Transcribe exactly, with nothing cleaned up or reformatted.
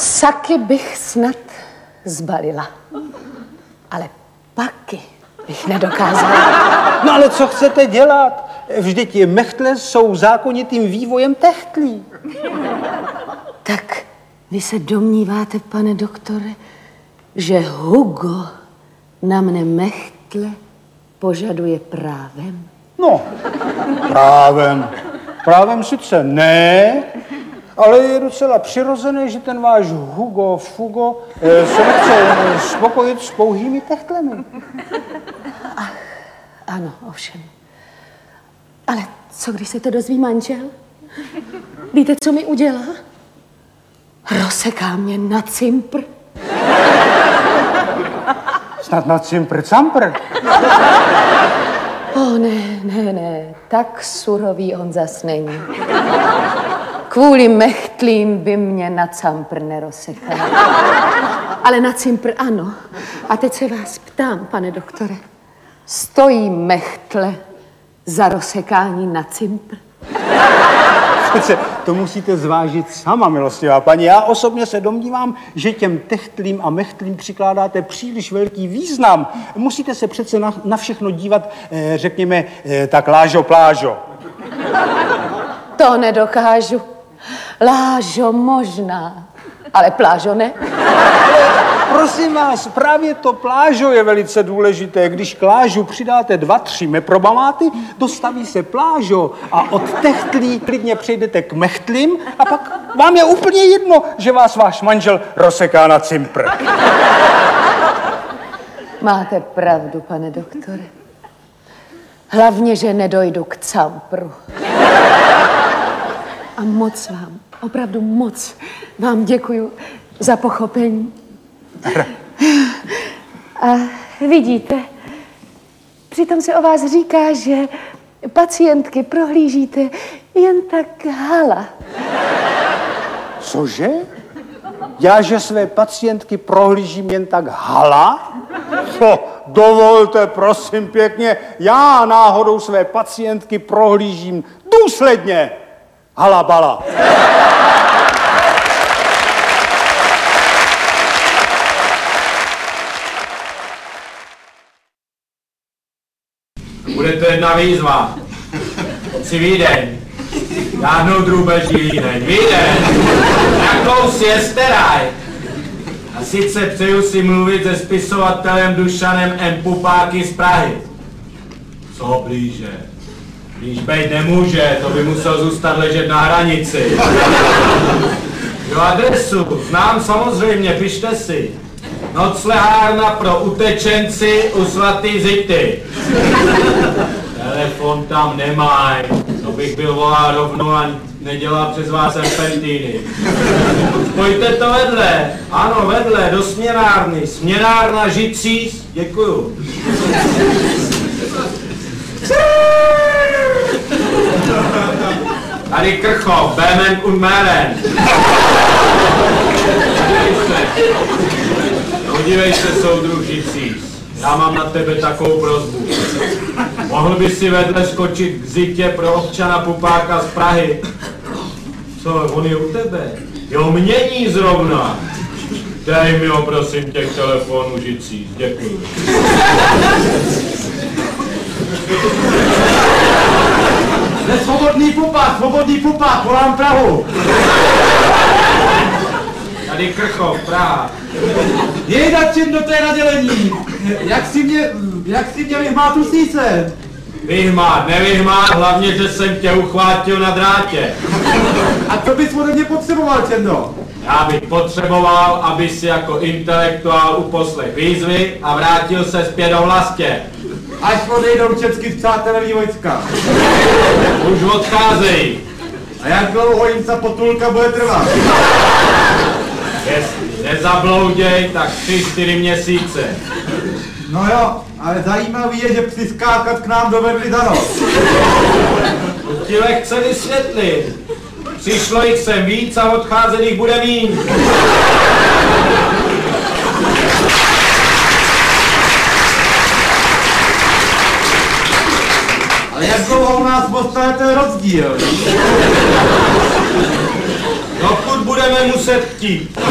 Saky bych snad zbalila, ale paky bych nedokázala. No ale co chcete dělat? Vždyť mechtle jsou zákonitým vývojem techtlí. Tak vy se domníváte, pane doktore, že Hugo na mne mechtle požaduje právem? No, právem. Právem sice ne, ale je docela přirozené, že ten váš Hugo Fugo eh, se nechce spokojit s pouhými techtlemi. Ach, ano, ovšem. Ale co, když se to dozví manžel? Víte, co mi udělá? Rozseká mě na cimpr. Snad na cimpr campr. O ne, ne, ne, tak surový on zas není. Kvůli mechtlím by mě na campr nerozsekal. Ale na cimpr ano. A teď se vás ptám, pane doktore. Stojí mechtle za rozsekání na cimpr? Přece to musíte zvážit sama, milostivá paní. Já osobně se domnívám, že těm techtlím a mechtlím přikládáte příliš velký význam. Musíte se přece na, na všechno dívat, eh, řekněme, eh, tak lážo plážo. To nedokážu. Lážo možná, ale plážo ne. Prosím vás, právě to plážo je velice důležité. Když k lážu přidáte dva, tři meprobamáty, dostaví se plážo a od techtlí klidně přejdete k mechtlím a pak vám je úplně jedno, že vás váš manžel rozseká na cimpr. Máte pravdu, pane doktore. Hlavně, že nedojdu k campru. A moc vám, opravdu moc vám děkuju za pochopení. A vidíte, přitom se o vás říká, že pacientky prohlížíte jen tak hala. Cože? Já, že své pacientky prohlížím jen tak hala? Co? Dovolte, prosím pěkně, já náhodou své pacientky prohlížím důsledně. Hala bala. Bude to jedna výzva. Si Vídeň. Žádnou drůbeží Vídeň. Vídeň. Jakou si jesteraj. A sice přeju si mluvit se spisovatelem Dušanem M. Pupáky z Prahy. Co blíže? Blíž bejt nemůže, to by musel zůstat ležet na hranici. Jo, adresu znám samozřejmě, pište si. Noclehárna pro utečenci u svatý Zity. Telefon tam nemaj, to bych byl volal rovnou a nedělal přes vás serpentýny. Spojte to vedle, ano vedle, do směnárny, směnárna Žicíz, děkuju. Tady Krchov, Bemen und Meren. Podívej se, soudruh Žicíz, já mám na tebe takovou prosbu. Mohl by si vedle skočit k Zitě pro občana Pupáka z Prahy? Co, on je u tebe? Jo, mění zrovna. Dej mi ho, prosím tě, k telefonu Žicíz, děkuji. Svobodný Pupák, svobodný Pupák, volám Prahu. Tady Krchov, Praha. Jej datčen do té nadělení. Jak si mě, jak si mě vyhmát usíce? Vyhmát, nevyhmát, hlavně, že jsem tě uchvátil na drátě. A co bys ode mě potřeboval, Čendo? Já bych potřeboval, aby si jako intelektuál uposlech výzvy a vrátil se zpět do vlastě. Až odejdou česky spřátelení vojska. Už odcházejí. A jak dlouho jim ta potulka bude trvat? Jestli nezablouděj, tak tři, čtyři měsíce. No jo, ale zajímavý je, že přiskákat k nám dovedli za noc. To ti lehce vysvětlit. Přišlo jich sem víc a odcházených bude míň. Ale jak dlouho u nás postane ten rozdíl? Dokud budeme muset chtít.